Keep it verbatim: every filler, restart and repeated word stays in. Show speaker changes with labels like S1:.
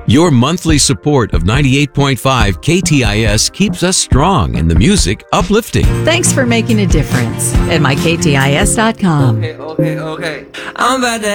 S1: Your monthly support of ninety-eight point five K T I S keeps us strong and the music uplifting.
S2: Thanks for making a difference at my K T I S dot com.
S3: Okay, okay, okay. I'm about to